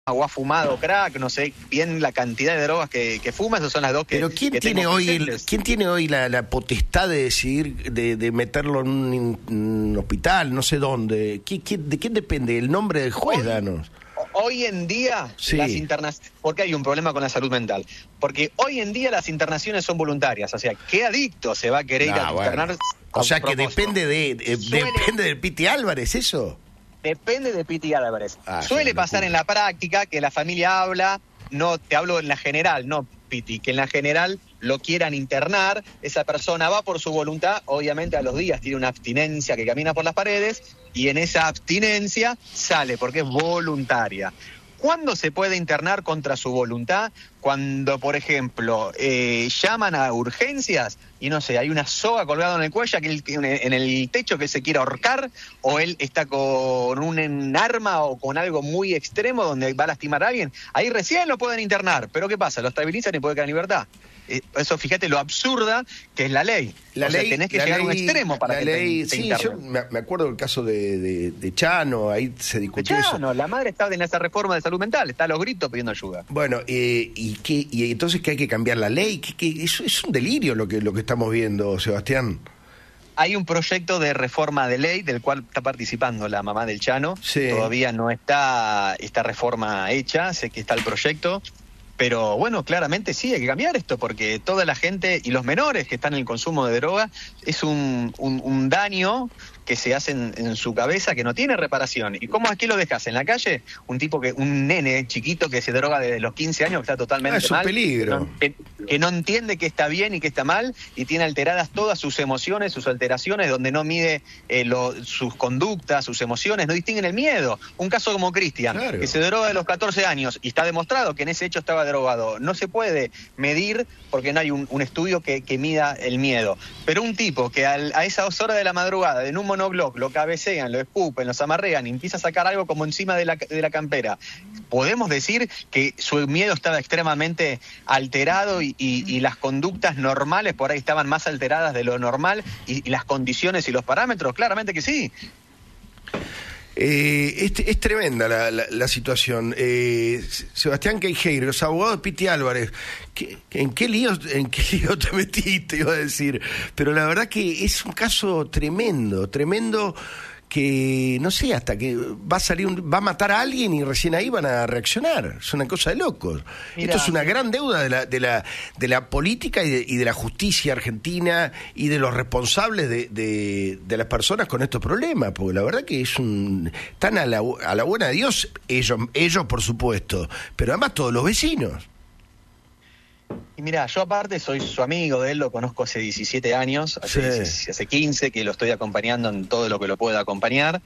o ha fumado crack, no sé bien la cantidad de drogas que fuma, esas son las dos que... Pero ¿quién tiene hoy la potestad de decidir de meterlo en un hospital, no sé dónde? ¿De quién depende? ¿El nombre del juez, danos? Hoy en día, sí. las internaciones... Porque hay un problema con la salud mental. Porque hoy en día las internaciones son voluntarias. O sea, ¿qué adicto se va a querer ir a internar? Bueno. O sea, que depende depende del Piti Álvarez, ¿eso? Depende de Piti Álvarez. Suele pasar en la práctica que la familia habla, no te hablo en la general, no Piti, que en la general lo quieran internar, esa persona va por su voluntad, obviamente a los días tiene una abstinencia que camina por las paredes y en esa abstinencia sale porque es voluntaria. ¿Cuándo se puede internar contra su voluntad? Cuando, por ejemplo, llaman a urgencias y no sé, hay una soga colgada en el cuello, en el techo que se quiere ahorcar, o él está con un arma o con algo muy extremo donde va a lastimar a alguien. Ahí recién lo pueden internar, pero ¿qué pasa? Lo estabilizan y puede quedar en libertad. Eso, fíjate lo absurda que es la ley. Tenés que llegar a un extremo para que te internen. Yo me acuerdo del caso de Chano, ahí se discutió eso. Chano, la madre está en esa reforma de salud mental, está a los gritos pidiendo ayuda. Bueno, y entonces que hay que cambiar la ley, que eso es un delirio lo que estamos viendo, Sebastián. Hay un proyecto de reforma de ley del cual está participando la mamá del Chano. Sí. Todavía no está esta reforma hecha, sé que está el proyecto. Pero bueno, claramente sí, hay que cambiar esto, porque toda la gente y los menores que están en el consumo de droga es un daño que se hace en su cabeza que no tiene reparación. ¿Y cómo aquí lo dejas? ¿En la calle? Un nene chiquito que se droga desde los 15 años, que está totalmente mal. Es un peligro. Que no entiende que está bien y que está mal, y tiene alteradas todas sus emociones, sus alteraciones, donde no mide sus conductas, sus emociones, no distinguen el miedo. Un caso como Cristian, claro, que se droga de los 14 años, y está demostrado que en ese hecho estaba drogado. No se puede medir porque no hay un estudio que mida el miedo. Pero un tipo que a esas horas de la madrugada, en un monobloc, lo cabecean, lo escupen, los amarrean y empieza a sacar algo como encima de la campera, podemos decir que su miedo estaba extremadamente alterado y las conductas normales por ahí estaban más alteradas de lo normal y las condiciones y los parámetros, claramente que sí. Es tremenda la situación. Sebastián Queijeiro, los abogados de Piti Álvarez, ¿en qué lío te metiste? Iba a decir, pero la verdad que es un caso tremendo, que no sé, hasta que va a matar a alguien y recién ahí van a reaccionar. Es una cosa de locos. Mirá, esto es una gran deuda de la política y de la justicia argentina y de los responsables de las personas con estos problemas, porque la verdad que están a la buena de Dios, ellos por supuesto, pero además todos los vecinos. Y mira, yo aparte soy su amigo de él, lo conozco hace 17 años, hace 15 que lo estoy acompañando en todo lo que lo pueda acompañar.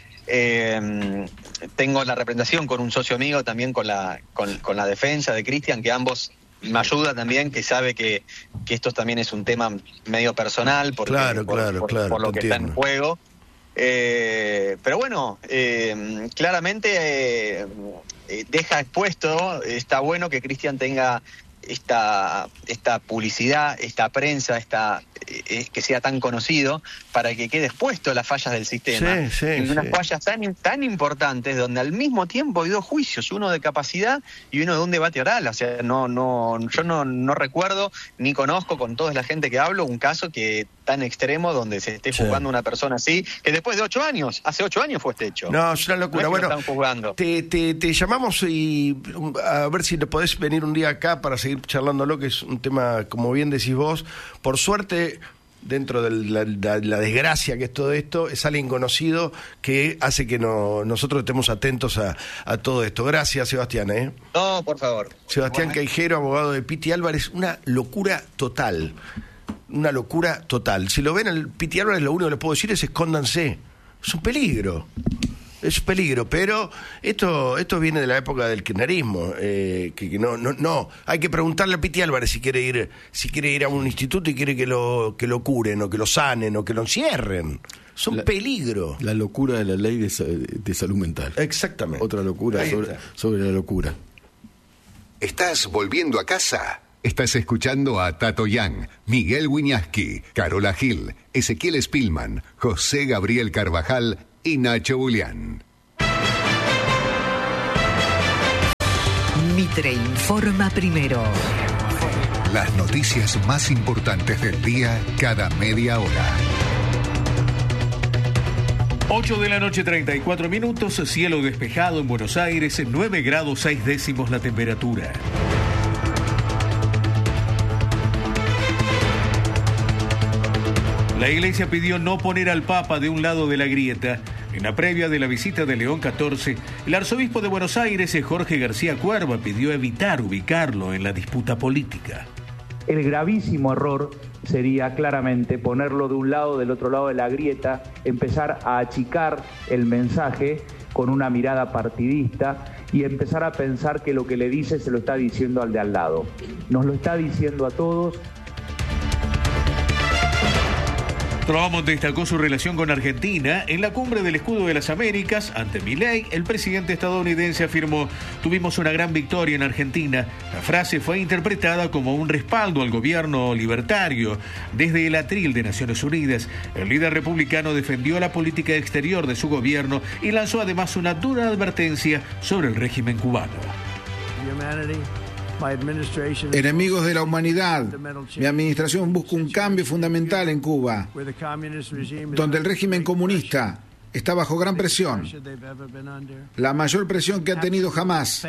Tengo la representación con un socio amigo también con la defensa de Cristian, que ambos me ayuda también, que sabe que esto también es un tema medio personal, porque, por lo que está en juego. Pero bueno, claramente deja expuesto, está bueno que Cristian tenga esta publicidad, esta prensa, que sea tan conocido, para que quede expuesto a las fallas del sistema. Y unas fallas tan importantes, donde al mismo tiempo hay dos juicios, uno de capacidad y uno de un debate oral. O sea, yo no recuerdo ni conozco, con toda la gente que hablo, un caso que tan extremo donde se esté juzgando una persona así, que después de 8 años, hace 8 años fue este hecho. No, es una locura. No es que bueno, te llamamos y a ver si te podés venir un día acá para seguir charlándolo, que es un tema, como bien decís vos. Por suerte, dentro de la desgracia que es todo esto, es alguien conocido que hace que nosotros estemos atentos a todo esto. Gracias, Sebastián. No, por favor. Sebastián Queijeiro, abogado de Piti Álvarez. Una locura total. Si lo ven al Piti Álvarez, lo único que les puedo decir es escóndanse. Es un peligro, pero esto viene de la época del kirchnerismo, que no, hay que preguntarle a Piti Álvarez si quiere ir a un instituto y quiere que lo curen, o que lo sanen, o que lo encierren. Es un peligro. La locura de la ley de salud mental. Exactamente. Otra locura sobre la locura. ¿Estás volviendo a casa? Estás escuchando a Tato Yang, Miguel Wiñaski, Carola Gil, Ezequiel Spillman, José Gabriel Carvajal y Nacho Julián. Mitre informa primero. Las noticias más importantes del día cada media hora. 8 de la noche, 34 minutos, cielo despejado en Buenos Aires, 9 grados 6 décimos la temperatura. La Iglesia pidió no poner al Papa de un lado de la grieta. En la previa de la visita de León XIV, el arzobispo de Buenos Aires, Jorge García Cuerva, pidió evitar ubicarlo en la disputa política. El gravísimo error sería claramente ponerlo de un lado o del otro lado de la grieta, empezar a achicar el mensaje con una mirada partidista y empezar a pensar que lo que le dice se lo está diciendo al de al lado. Nos lo está diciendo a todos. Trump destacó su relación con Argentina. En la cumbre del Escudo de las Américas, ante Milei, el presidente estadounidense afirmó: tuvimos una gran victoria en Argentina. La frase fue interpretada como un respaldo al gobierno libertario. Desde el atril de Naciones Unidas, el líder republicano defendió la política exterior de su gobierno y lanzó además una dura advertencia sobre el régimen cubano. Enemigos de la humanidad, mi administración busca un cambio fundamental en Cuba, donde el régimen comunista está bajo gran presión, la mayor presión que ha tenido jamás.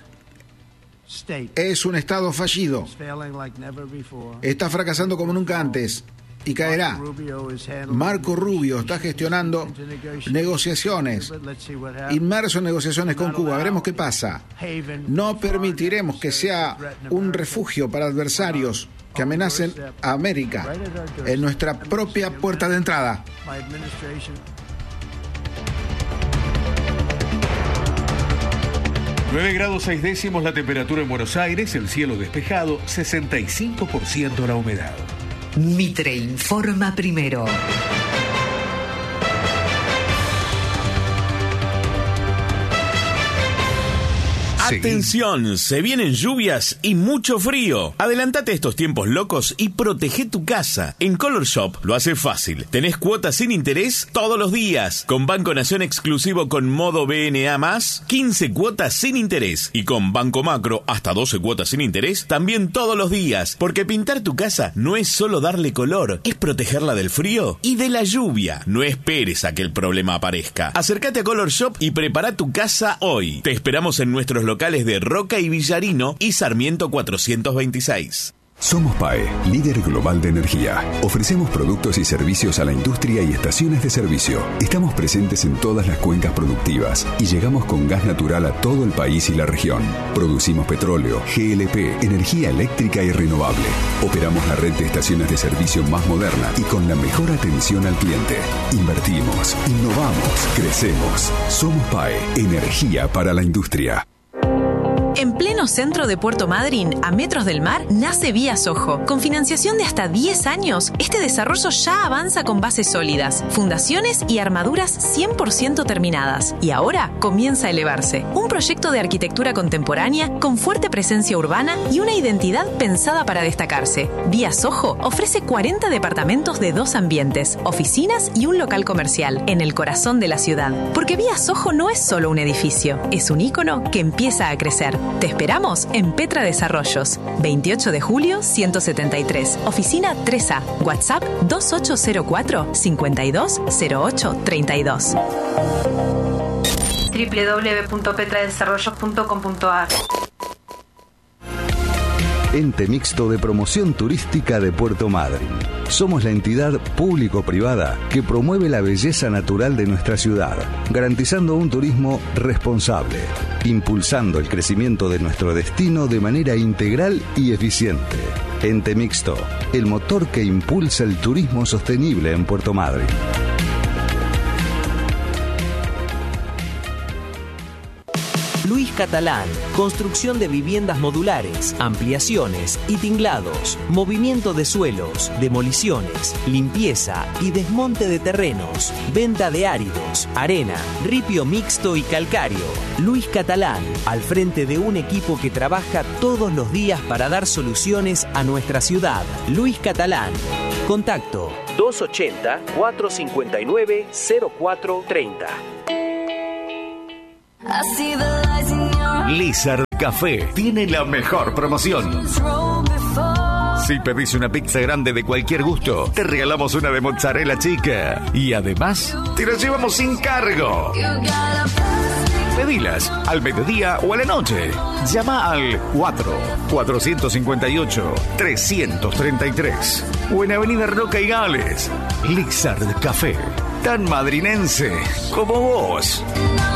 Es un Estado fallido, está fracasando como nunca antes y caerá. Marco Rubio está gestionando negociaciones, inmerso en negociaciones con Cuba. Veremos qué pasa. No permitiremos que sea un refugio para adversarios que amenacen a América en nuestra propia puerta de entrada. 9 grados 6 décimos la temperatura en Buenos Aires, el cielo despejado, 65% la humedad. Mitre informa primero. Atención, se vienen lluvias y mucho frío. Adelantate estos tiempos locos y protege tu casa. En Color Shop lo hace fácil. Tenés cuotas sin interés todos los días. Con Banco Nación exclusivo con modo BNA+, 15 cuotas sin interés. Y con Banco Macro, hasta 12 cuotas sin interés, también todos los días. Porque pintar tu casa no es solo darle color, es protegerla del frío y de la lluvia. No esperes a que el problema aparezca. Acércate a Color Shop y prepara tu casa hoy. Te esperamos en nuestros locales de Roca y Villarino y Sarmiento 426. Somos PAE, líder global de energía. Ofrecemos productos y servicios a la industria y estaciones de servicio. Estamos presentes en todas las cuencas productivas y llegamos con gas natural a todo el país y la región. Producimos petróleo, GLP, energía eléctrica y renovable. Operamos la red de estaciones de servicio más moderna y con la mejor atención al cliente. Invertimos, innovamos, crecemos. Somos PAE, energía para la industria. En pleno centro de Puerto Madryn, a metros del mar, nace Vía Sojo. Con financiación de hasta 10 años, este desarrollo ya avanza con bases sólidas, fundaciones y armaduras 100% terminadas. Y ahora comienza a elevarse. Un proyecto de arquitectura contemporánea con fuerte presencia urbana y una identidad pensada para destacarse. Vía Sojo ofrece 40 departamentos de 2 ambientes, oficinas y un local comercial en el corazón de la ciudad. Porque Vía Sojo no es solo un edificio, es un ícono que empieza a crecer. Te esperamos en Petra Desarrollos, 28 de julio 173, oficina 3A, WhatsApp 2804-520832. www.petradesarrollos.com.ar. Ente Mixto de Promoción Turística de Puerto Madryn. Somos la entidad público-privada que promueve la belleza natural de nuestra ciudad, garantizando un turismo responsable, impulsando el crecimiento de nuestro destino de manera integral y eficiente. Ente Mixto, el motor que impulsa el turismo sostenible en Puerto Madryn. Luis Catalán, construcción de viviendas modulares, ampliaciones y tinglados, movimiento de suelos, demoliciones, limpieza y desmonte de terrenos, venta de áridos, arena, ripio mixto y calcáreo. Luis Catalán, al frente de un equipo que trabaja todos los días para dar soluciones a nuestra ciudad. Luis Catalán. Contacto 280-459-0430. I see the lies in your Lizard Café tiene la mejor promoción. Si pedís una pizza grande de cualquier gusto, te regalamos una de mozzarella chica. Y además, te la llevamos sin cargo. Pedilas al mediodía o a la noche. Llama al 4-458-333 o en Avenida Roca y Gales. Lizard Café, tan madrinense como vos.